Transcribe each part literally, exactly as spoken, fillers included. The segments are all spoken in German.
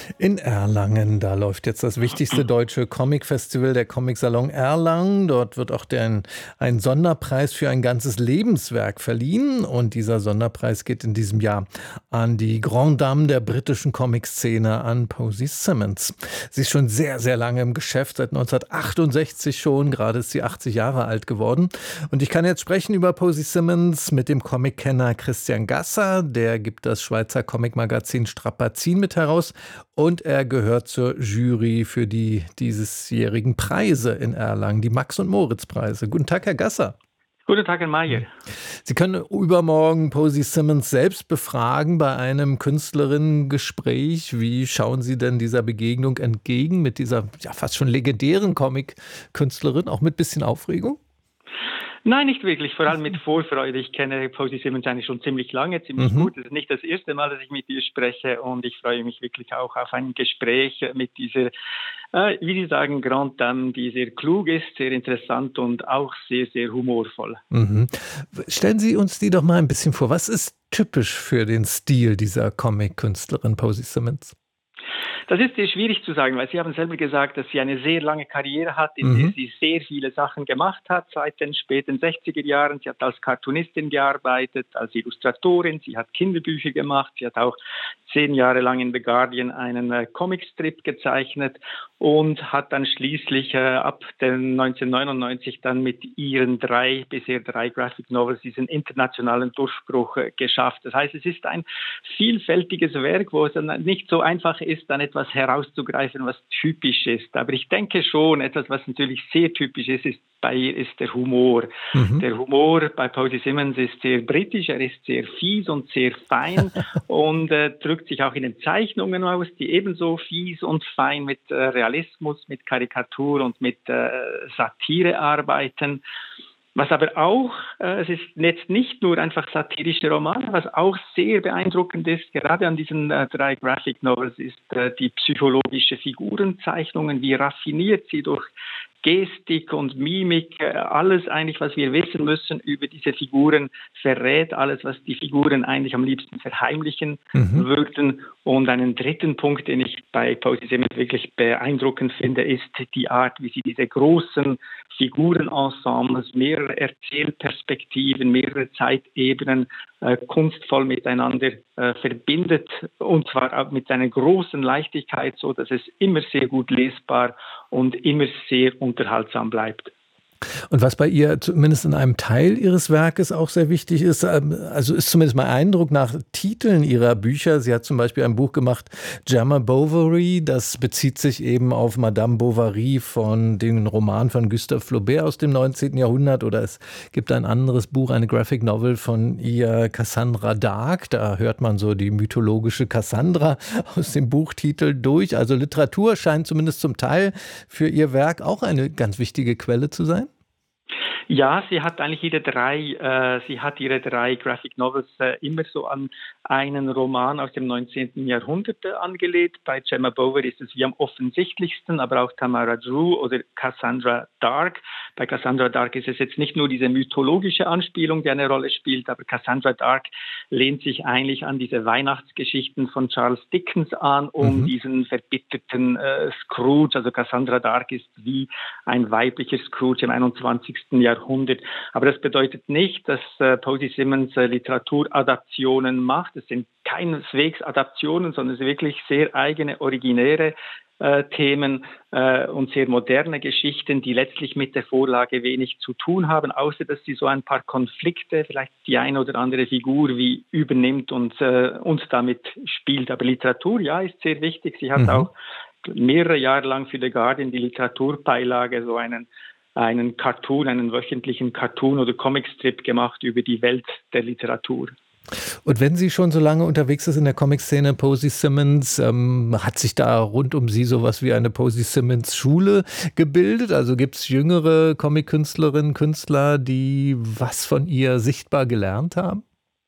In Erlangen, da läuft jetzt das wichtigste deutsche Comic-Festival, der Comic-Salon Erlangen. Dort wird auch der, ein Sonderpreis für ein ganzes Lebenswerk verliehen. Und dieser Sonderpreis geht in diesem Jahr an die Grande Dame der britischen Comic-Szene, an Posy Simmonds. Sie ist schon sehr, sehr lange im Geschäft, seit neunzehnhundertachtundsechzig schon. Gerade ist sie achtzig Jahre alt geworden. Und ich kann jetzt sprechen über Posy Simmonds mit dem Comic-Kenner Christian Gasser. Der gibt das Schweizer Comic-Magazin Strapazin mit heraus. Und er gehört zur Jury für die diesjährigen Preise in Erlangen, die Max- und Moritz-Preise. Guten Tag, Herr Gasser. Guten Tag, Herr Mayer. Sie können übermorgen Posy Simmonds selbst befragen bei einem Künstlerinnengespräch. Wie schauen Sie denn dieser Begegnung entgegen mit dieser ja, fast schon legendären Comic-Künstlerin, auch mit bisschen Aufregung? Nein, nicht wirklich, vor allem mit Vorfreude. Ich kenne Posy Simmonds eigentlich schon ziemlich lange, ziemlich mhm. gut. Es ist nicht das erste Mal, dass ich mit ihr spreche und ich freue mich wirklich auch auf ein Gespräch mit dieser, äh, wie Sie sagen, Grande Dame, die sehr klug ist, sehr interessant und auch sehr, sehr humorvoll. Mhm. Stellen Sie uns die doch mal ein bisschen vor. Was ist typisch für den Stil dieser Comic-Künstlerin Posy Simmonds? Das ist sehr schwierig zu sagen, weil Sie haben selber gesagt, dass sie eine sehr lange Karriere hat, in mhm. der sie sehr viele Sachen gemacht hat, seit den späten sechziger Jahren. Sie hat als Cartoonistin gearbeitet, als Illustratorin, sie hat Kinderbücher gemacht, sie hat auch zehn Jahre lang in The Guardian einen äh, Comicstrip gezeichnet und hat dann schließlich äh, ab den neunzehnhundertneunundneunzig dann mit ihren drei, bisher drei Graphic Novels diesen internationalen Durchbruch äh, geschafft. Das heißt, es ist ein vielfältiges Werk, wo es dann nicht so einfach ist, dann etwas herauszugreifen, was typisch ist. Aber ich denke schon, etwas, was natürlich sehr typisch ist, ist bei ihr ist der Humor. Mhm. Der Humor bei Posy Simmonds ist sehr britisch, er ist sehr fies und sehr fein und äh, drückt sich auch in den Zeichnungen aus, die ebenso fies und fein mit äh, Realismus, mit Karikatur und mit äh, Satire arbeiten. Was aber auch, äh, es ist jetzt nicht nur einfach satirische Romane, was auch sehr beeindruckend ist, gerade an diesen äh, drei Graphic Novels, ist äh, die psychologische Figurenzeichnungen, wie raffiniert sie durch Gestik und Mimik, äh, alles eigentlich, was wir wissen müssen über diese Figuren, verrät alles, was die Figuren eigentlich am liebsten verheimlichen mhm. würden. Und einen dritten Punkt, den ich bei Posy Simmonds wirklich beeindruckend finde, ist die Art, wie sie diese großen Figurenensembles, mehrere Erzählperspektiven, mehrere Zeitebenen äh, kunstvoll miteinander äh, verbindet, und zwar auch mit einer großen Leichtigkeit, so dass es immer sehr gut lesbar und immer sehr unterhaltsam bleibt. Und was bei ihr zumindest in einem Teil ihres Werkes auch sehr wichtig ist, also ist zumindest mein Eindruck nach Titeln ihrer Bücher. Sie hat zum Beispiel ein Buch gemacht, Gemma Bovary, das bezieht sich eben auf Madame Bovary von dem Roman von Gustave Flaubert aus dem neunzehnten Jahrhundert, oder es gibt ein anderes Buch, eine Graphic Novel von ihr, Cassandra Dark. Da hört man so die mythologische Cassandra aus dem Buchtitel durch. Also Literatur scheint zumindest zum Teil für ihr Werk auch eine ganz wichtige Quelle zu sein. Ja, sie hat eigentlich ihre drei, äh, sie hat ihre drei Graphic Novels äh, immer so an einen Roman aus dem neunzehnten Jahrhundert äh, angelegt. Bei Gemma Bovary ist es wie am offensichtlichsten, aber auch Tamara Drew oder Cassandra Dark. Bei Cassandra Dark ist es jetzt nicht nur diese mythologische Anspielung, die eine Rolle spielt, aber Cassandra Dark lehnt sich eigentlich an diese Weihnachtsgeschichten von Charles Dickens an, um mhm. diesen verbitterten äh, Scrooge. Also Cassandra Dark ist wie ein weiblicher Scrooge im einundzwanzigsten Jahrhundert. Aber das bedeutet nicht, dass äh, Posy Simmonds äh, Literaturadaptionen macht. Es sind keineswegs Adaptionen, sondern es sind wirklich sehr eigene, originäre äh, Themen äh, und sehr moderne Geschichten, die letztlich mit der Vorlage wenig zu tun haben, außer dass sie so ein paar Konflikte, vielleicht die eine oder andere Figur wie übernimmt und, äh, und damit spielt. Aber Literatur, ja, ist sehr wichtig. Sie hat mhm. auch mehrere Jahre lang für The Guardian die Literaturbeilage so einen einen Cartoon, einen wöchentlichen Cartoon oder Comicstrip gemacht über die Welt der Literatur. Und wenn sie schon so lange unterwegs ist in der Comic-Szene, Posy Simmonds, ähm, hat sich da rund um sie sowas wie eine Posy Simmonds Schule gebildet? Also gibt es jüngere Comic-Künstlerinnen, Künstler, die was von ihr sichtbar gelernt haben?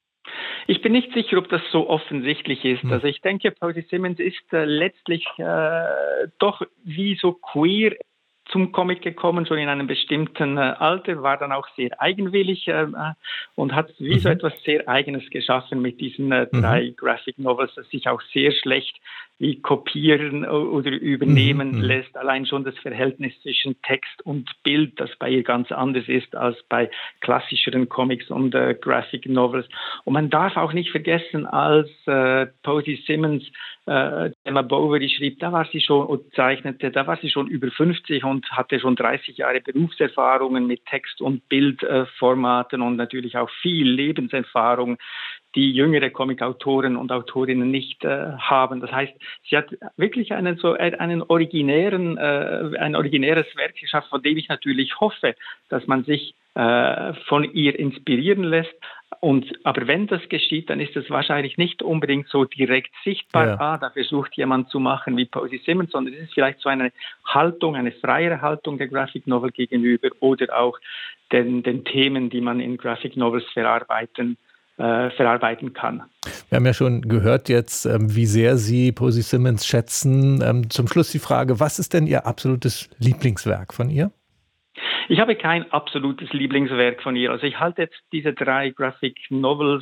Ich bin nicht sicher, ob das so offensichtlich ist. Also ich denke, Posy Simmonds ist äh, letztlich äh, doch wie so queer zum Comic gekommen, schon in einem bestimmten äh, Alter, war dann auch sehr eigenwillig äh, und hat wie mhm. so etwas sehr Eigenes geschaffen mit diesen äh, drei mhm. Graphic Novels, das sich auch sehr schlecht wie kopieren oder übernehmen Mhm. lässt. Allein schon das Verhältnis zwischen Text und Bild, das bei ihr ganz anders ist als bei klassischeren Comics und äh, Graphic Novels. Und man darf auch nicht vergessen, als äh, Posey Simmons äh, Emma Bovary schrieb, da war sie schon und zeichnete, da war sie schon über fünfzig und hatte schon dreißig Jahre Berufserfahrungen mit Text- und Bildformaten äh, und natürlich auch viel Lebenserfahrung, die jüngere Comicautoren und Autorinnen nicht äh, haben. Das heißt, sie hat wirklich einen so einen originären, äh, ein originäres Werk geschaffen, von dem ich natürlich hoffe, dass man sich äh, von ihr inspirieren lässt. Und aber wenn das geschieht, dann ist es wahrscheinlich nicht unbedingt so direkt sichtbar. Ja. Ah, da versucht jemand zu machen wie Posey Simmons, sondern es ist vielleicht so eine Haltung, eine freiere Haltung der Graphic Novel gegenüber oder auch den, den Themen, die man in Graphic Novels verarbeiten Äh, verarbeiten kann. Wir haben ja schon gehört jetzt, ähm, wie sehr Sie Posey Simmons schätzen. Ähm, zum Schluss die Frage, was ist denn Ihr absolutes Lieblingswerk von ihr? Ich habe kein absolutes Lieblingswerk von ihr. Also ich halte jetzt diese drei Graphic Novels